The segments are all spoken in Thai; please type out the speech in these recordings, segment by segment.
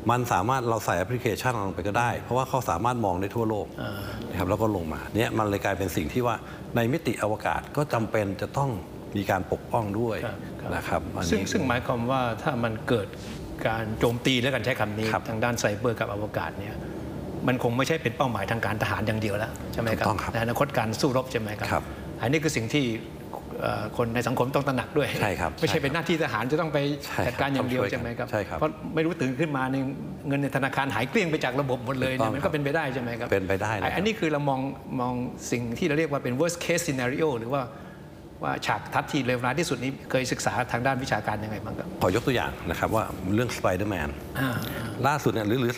มันสามารถเราใส่แอปพลิเคชันลงไปก็ได้เพราะว่าเขาสามารถมองได้ทั่วโลกนะครับแล้วก็ลงมาเนี่ยมันเลยกลายเป็นสิ่งที่ว่าในมิติอวกาศก็จำเป็นจะต้องมีการปกป้องด้วยนะครับซึ่งหมายความว่าถ้ามันเกิดการโจมตีและการใช้คำนี้ทางด้านไซเบอร์กับอวกาศเนี่ยมันคงไม่ใช่เป็นเป้าหมายทางการทหารอย่างเดียวแล้วใช่ไหมครับในอนาคตการสู้รบใช่ไหมครับอันนี้คือสิ่งที่คนในสังคมต้องตระหนักด้วยไม่ใช่เป็นหน้าที่ทหารจะต้องไปจัดการอย่างเดียวใช่ไหมครับเพราะไม่รู้ตื่นขึ้นมาเงินในธนาคารหายเกลี้ยงไปจากระบบหมดเลยเนี่ยมันก็เป็นไปได้ใช่ไหมครับเป็นไปได้อันนี้คือเรามองสิ่งที่เราเรียกว่าเป็น worst case scenario หรือว่าฉากทัศน์ที่เลวร้ายที่สุดนี้เคยศึกษาทางด้านวิชาการยังไงบ้างครับขอยกตัวอย่างนะครับว่าเรื่องสไปเดอร์แมนล่าสุดเนี่ยหรือ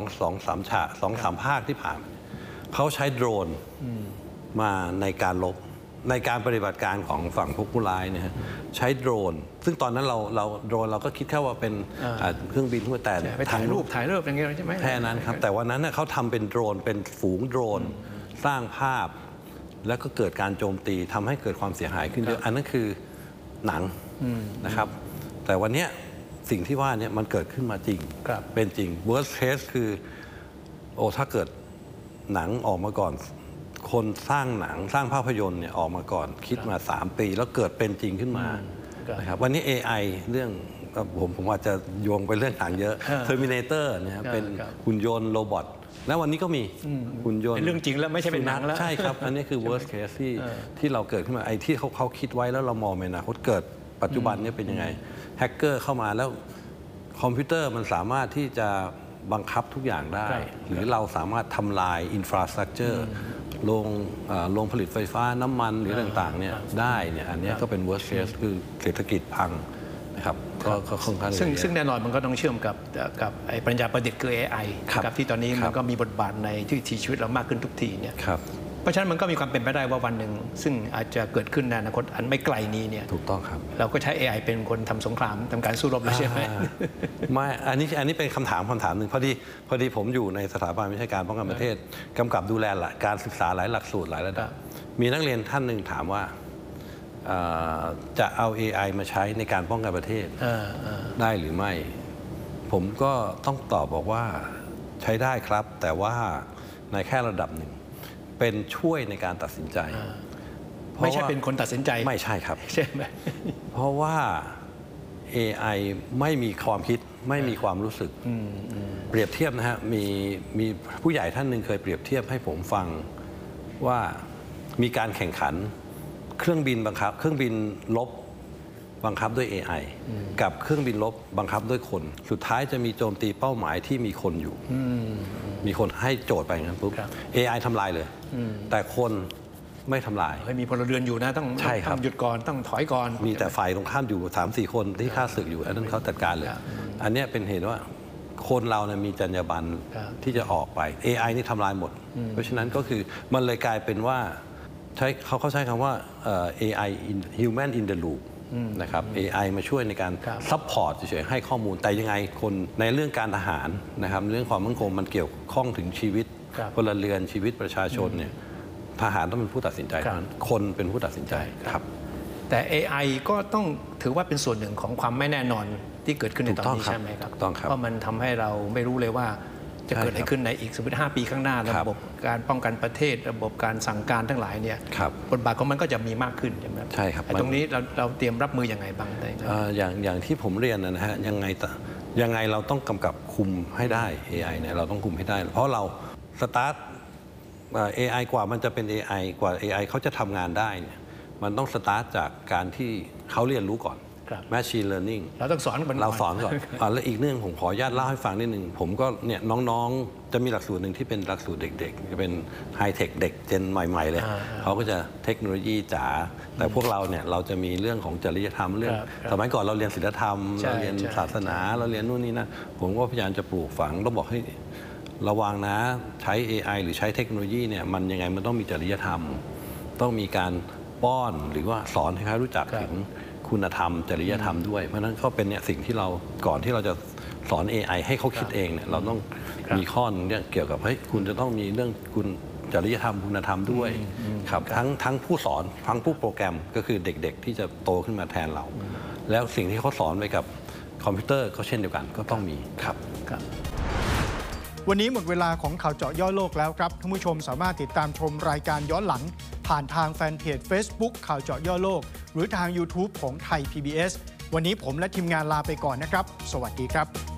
2-3 ภาคที่ผ่านเขาใช้โดรนมาในการรบในการปฏิบัติการของฝั่งพวกผู้ร้ายเนี่ยใช้โดรนซึ่งตอนนั้นเราโดรนเราก็คิดแค่ว่าเป็นเครื่องบินทั่วแต่ถ่ายรูปอย่างเงี้ยใช่ไหมแค่นั้นครับแต่วันนั้นเนี่ยเขาทำเป็นโดรนเป็นฝูงโดรนสร้างภาพแล้วก็เกิดการโจมตีทำให้เกิดความเสียหายขึ้นเยอะอันนั้นคือหนังนะครับแต่วันนี้สิ่งที่ว่าเนี่ยมันเกิดขึ้นมาจริงเป็นจริง worst case คือถ้าเกิดหนังออกมาก่อนคนสร้างหนังสร้างภาพยนตร์เนี่ยออกมาก่อนคิดมา3 ปีแล้วเกิดเป็นจริงขึ้นมานะครับวันนี้ AI เรื่องผมอาจจะโยงไปเรื่องหนังเยอะ Terminator นะครับเป็นหุ่นยนต์โรบอทแล้ววันนี้ก็มีหุ่นยนต์เป็นเรื่องจริงแล้วไม่ใช่เป็นหนังแล้วใช่ครับอันนี้คือ worst case ที่เราเกิดขึ้นมาไอ้ที่เขาคิดไว้แล้วเรามองไปนะเขาเกิดปัจจุบันนี้เป็นยังไงแฮกเกอร์เข้ามาแล้วคอมพิวเตอร์มันสามารถที่จะบังคับทุกอย่างได้หรือเราสามารถทำลายอินฟราสตรักเจอร์โรงผลิตไฟฟ้าน้ำมันหรือต่างๆเนี่ยได้เนี่ยอันนี้ก็เป็น worst case คือเศรษฐกิจพังนะครับก็ค่อนข้างซึ่งแน่นอนมันก็ต้องเชื่อมกับปัญญาประดิษฐ์คือ AI ครับที่ตอนนี้มันก็มีบทบาทในชีวิตเรามากขึ้นทุกทีเนี่ยเพราะฉะนั้นมันก็มีความเป็นไปได้ว่าวันหนึ่งซึ่งอาจจะเกิดขึ้นในอนาคตอันไม่ไกลนี้เนี่ยถูกต้องครับเราก็ใช้ AI เป็นคนทำสงครามทำการสู้รบใช่ไหมไม่อันนี้เป็นคำถามหนึ่งพอดีผมอยู่ในสถาบันวิชาการป้องกันประเทศกำกับดูแลการศึกษาหลายหลักสูตรหลายระดับมีนักเรียนท่านหนึ่งถามว่าจะเอา AI มาใช้ในการป้องกันประเทศได้หรือไม่ผมก็ต้องตอบบอกว่าใช้ได้ครับแต่ว่าในแค่ระดับหนึ่งเป็นช่วยในการตัดสินใจไม่ใช่เป็นคนตัดสินใจไม่ใช่ครับใช่ไหมเพราะว่า AI ไม่มีความคิดไม่มีความรู้สึกเปรียบเทียบนะฮะมีผู้ใหญ่ท่านหนึ่งเคยเปรียบเทียบให้ผมฟังว่ามีการแข่งขันเครื่องบินลบบังคับด้วย AI กับเครื่องบินลบบังคับด้วยคนสุดท้ายจะมีโจมตีเป้าหมายที่มีคนอยู่มีคนให้โจทย์ไปงั้นปุ๊บ AI ทำลายเลยแต่คนไม่ทำลายมีพลเรือนอยู่นะต้องหยุดก่อนต้องถอยก่อนมีแต่ฝ่ายตรงข้ามอยู่ 3-4 คนที่ฆ่าศึกอยู่อันนั้นเขาจัดการเลยอันนี้เป็นเหตุว่าคนเราเนี่ยมีจรรยาบรรณที่จะออกไป AI นี่ทำลายหมดเพราะฉะนั้นก็คือมันเลยกลายเป็นว่าเขาใช้คำว่า AI human in the loop นะครับ AI มาช่วยในการซัพพอร์ตเฉยๆให้ข้อมูลแต่ยังไงคนในเรื่องการทหารนะครับเรื่องความมั่นคงมันเกี่ยวข้องถึงชีวิตพลเรือนชีวิตประชาชนเนี่ยทหารต้องเป็นผู้ตัดสินใจนั้นคนเป็นผู้ตัดสินใจครับแต่ AI ก็ต้องถือว่าเป็นส่วนหนึ่งของความไม่แน่นอนที่เกิดขึ้นในตอนนี้ใช่ไหมครับเพราะมันทำให้เราไม่รู้เลยว่าจะเกิดอะไรขึ้นในอีกสมมติ5 ปีข้างหน้าระบบการป้องกันประเทศระบบการสั่งการทั้งหลายเนี่ยบทบาทของมันก็จะมีมากขึ้นใช่ไหมใช่ครับตรงนี้เราเตรียมรับมือยังไงบ้างได้อย่างที่ผมเรียนนะฮะยังไงเราต้องกำกับคุมให้ได้ AI เนี่ยเราต้องคุมให้ได้เพราะเราสตาร์ทAI กว่ามันจะเป็น AI กว่า AI เขาจะทำงานได้เนี่ยมันต้องสตาร์ทจากการที่เขาเรียนรู้ก่อน Machine Learning เราต้องสอนเราสอนก่อนแล้วอีกเรื่องผมขออนุญาตเล่าให้ฟังนิดนึงผมก็เนี่ยน้องๆจะมีหลักสูตรหนึ่งที่เป็นหลักสูตรเด็กๆจะเป็นไฮเทคเด็กเจนใหม่ๆเลยเขาก็จะเทคโนโลยีจ๋าแต่พวกเราเนี่ยเราจะมีเรื่องของจริยธรรมเรื่องสมัยก่อนเราเรียนศีลธรรมเราเรียนศาสนาเราเรียนนู่นนี่นะผมก็พยายามจะปลูกฝังต้องบอกให้ระวังนะใช้ AI หรือใช้เทคโนโลยีเนี่ยมันยังไงมันต้องมีจริยธรรมต้องมีการป้อนหรือว่าสอนให้เขารู้จักถึงคุณธรรมจริยธรรมด้วยเพราะนั้นก็เป็นเนี่ยสิ่งที่เราก่อนที่เราจะสอน AI ให้เขาคิดเองเนี่ยเราต้องมีข้อนึงเนี่ยเกี่ยวกับเฮ้ยคุณจะต้องมีเรื่องคุณจริยธรรมคุณธรรมด้วยครับทั้งผู้สอนทั้งผู้โปรแกรมก็คือเด็กๆที่จะโตขึ้นมาแทนเราแล้วสิ่งที่เขาสอนไปกับคอมพิวเตอร์ก็เช่นเดียวกันก็ต้องมีครับวันนี้หมดเวลาของข่าวเจาะย่อโลกแล้วครับท่านผู้ชมสามารถติดตามชมรายการย้อนหลังผ่านทางแฟนเพจ Facebook ข่าวเจาะย่อโลกหรือทาง YouTube ของไทย PBS วันนี้ผมและทีมงานลาไปก่อนนะครับสวัสดีครับ